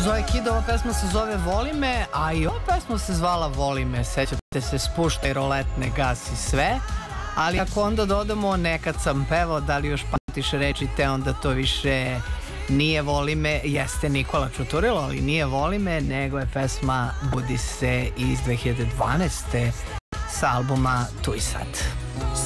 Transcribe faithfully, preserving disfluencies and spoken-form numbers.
Zoe Kid, ova pesma se zove Voli me, a i ova pesma se zvala Voli me. Sećate se, spuštaj roletne, gasi sve. Ali ako onda dodamo nekad sam pevao, da li još pamtiš reči te, onda to više nije Voli me, jeste Nikola Čuturilo, ali nije Voli me, nego je pesma Budi se iz dve hiljade dvanaeste sa albuma Tu i sad.